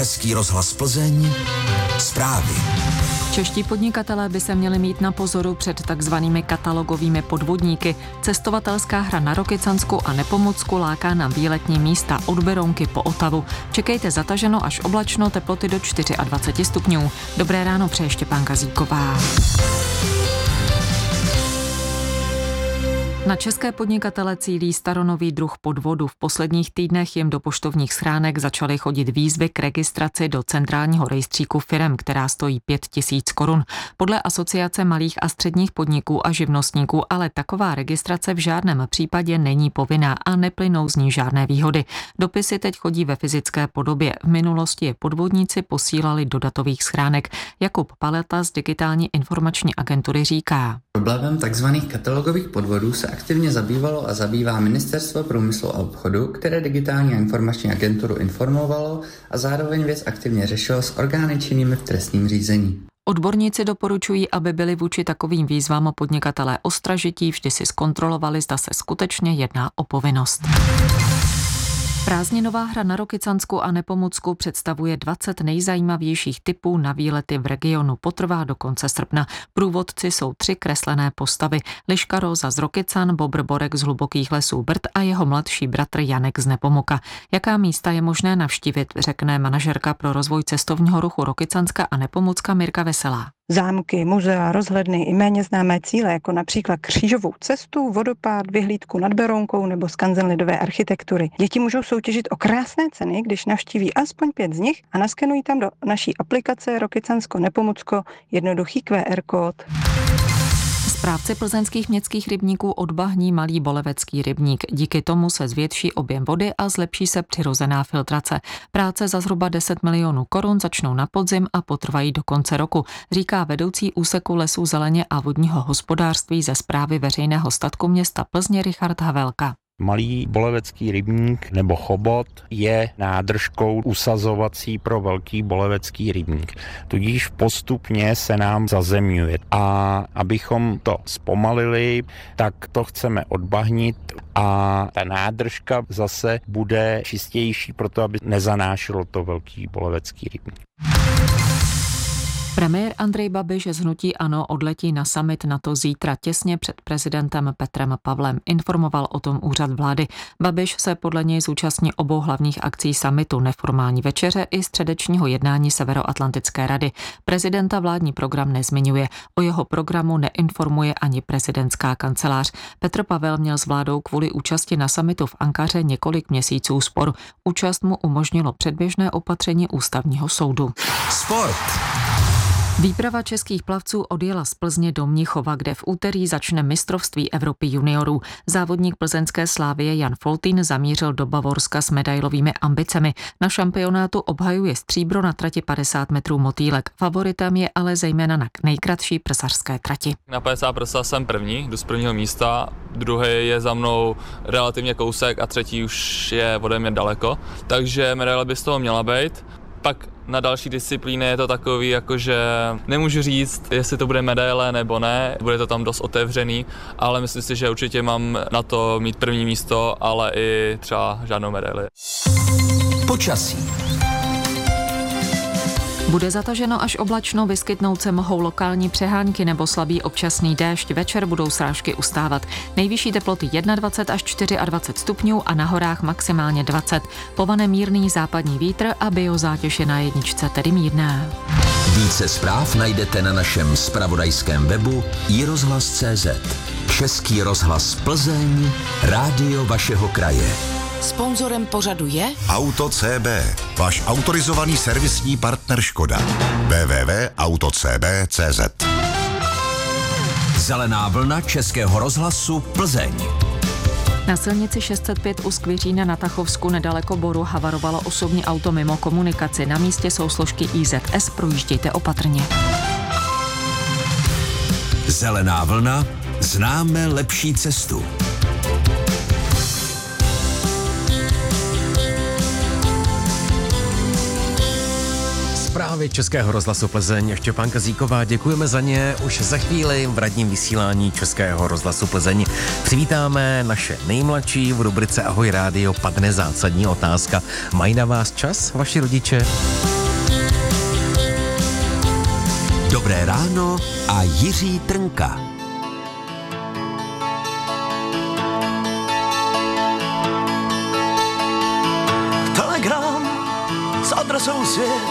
Český rozhlas Plzeň, zprávy. Čeští podnikatelé by se měli mít na pozoru před takzvanými katalogovými podvodníky. Cestovatelská hra na Rokycansku a Nepomocku láká na výletní místa od Berounky po Otavu. Čekejte zataženo až oblačno, teploty do 24 stupňů. Dobré ráno přeje Štěpánka Zíková. Na české podnikatele cílí staronový druh podvodu. V posledních týdnech jim do poštovních schránek začaly chodit výzvy k registraci do centrálního rejstříku firem, která stojí 5 000 korun. Podle Asociace malých a středních podniků a živnostníků ale taková registrace v žádném případě není povinná a neplynou z ní žádné výhody. Dopisy teď chodí ve fyzické podobě. V minulosti je podvodníci posílali do datových schránek. Jakub Paleta z Digitální informační agentury říká. Problémem tzv. Katalogových podvodů se aktivně zabývalo a zabývá Ministerstvo průmyslu a obchodu, které Digitální a informační agenturu informovalo a zároveň věc aktivně řešilo s orgány činnými v trestním řízení. Odborníci doporučují, aby byli vůči takovým výzvám podnikatelé ostražití, vždy si zkontrolovali, zda se skutečně jedná o povinnost. Prázdninová hra na Rokycansku a Nepomocku představuje 20 nejzajímavějších typů na výlety v regionu. Potrvá do konce srpna. Průvodci jsou 3 kreslené postavy. Liška Róza z Rokycan, Bobr Borek z Hlubokých lesů Brd a jeho mladší bratr Janek z Nepomoka. Jaká místa je možné navštívit, řekne manažerka pro rozvoj cestovního ruchu Rokycanska a Nepomocka Mirka Veselá. Zámky, muzea, rozhledny i méně známé cíle, jako například křížovou cestu, vodopád, vyhlídku nad Berounkou nebo skanzen lidové architektury. Děti můžou soutěžit o krásné ceny, když navštíví aspoň 5 z nich a naskenují tam do naší aplikace Rokycansko Nepomocko jednoduchý QR kód. Správci plzeňských městských rybníků odbahní malý Bolevecký rybník. Díky tomu se zvětší objem vody a zlepší se přirozená filtrace. Práce za zhruba 10 milionů korun začnou na podzim a potrvají do konce roku, říká vedoucí úseku lesů zeleně a vodního hospodářství ze Správy veřejného statku města Plzně Richard Havelka. Malý Bolevecký rybník nebo chobot je nádržkou usazovací pro velký Bolevecký rybník. Tudíž postupně se nám zazemňuje. A abychom to zpomalili, tak to chceme odbahnit a ta nádržka zase bude čistější proto, aby nezanášelo to velký Bolevecký rybník. Premiér Andrej Babiš z hnutí ANO odletí na summit NATO zítra těsně před prezidentem Petrem Pavlem. Informoval o tom úřad vlády. Babiš se podle něj zúčastní obou hlavních akcí summitu, neformální večeře i středečního jednání Severoatlantické rady. Prezidenta vládní program nezmiňuje. O jeho programu neinformuje ani prezidentská kancelář. Petr Pavel měl s vládou kvůli účasti na summitu v Ankaře několik měsíců spor. Účast mu umožnilo předběžné opatření ústavního soudu. Sport. Výprava českých plavců odjela z Plzně do Mnichova, kde v úterý začne mistrovství Evropy juniorů. Závodník plzeňské Slávie Jan Foltín zamířil do Bavorska s medailovými ambicemi. Na šampionátu obhajuje stříbro na trati 50 metrů motýlek. Favoritem je ale zejména na nejkratší prsařské trati. Na 50 prsa jsem první, jdu z prvního místa, druhý je za mnou relativně kousek a třetí už je ode mě daleko, takže medaile by z toho měla být. Pak na další disciplíny je to takový, jakože nemůžu říct, jestli to bude medaile nebo ne, bude to tam dost otevřený, ale myslím si, že určitě mám na to mít první místo, ale i třeba žádnou medaili. Počasí. Bude zataženo až oblačno, vyskytnout se mohou lokální přehánky nebo slabý občasný déšť. Večer budou srážky ustávat. Nejvyšší teploty 21 až 24 stupňů a na horách maximálně 20. Povane mírný západní vítr a biozátěž je na jedničce, tedy mírná. Více zpráv najdete na našem zpravodajském webu iRozhlas.cz. Český rozhlas Plzeň, rádio vašeho kraje. Sponzorem pořadu je Auto CB, váš autorizovaný servisní partner Škoda. www.autocb.cz. Zelená vlna Českého rozhlasu Plzeň. Na silnici 605 u Skvěřína na Tachovsku nedaleko Boru havarovalo osobní auto mimo komunikaci. Na místě jsou složky IZS, projíždějte opatrně. Zelená vlna, známe lepší cestu. Zprávy Zprávy Českého rozhlasu Plzeň. Štěpánka Zíková, děkujeme za ně. Už za chvíli v radním vysílání Českého rozhlasu Plzeň přivítáme naše nejmladší. V rubrice Ahoj rádio padne zásadní otázka. Mají na vás čas vaši rodiče? Dobré ráno a Jiří Trnka. Telegram s adresou svět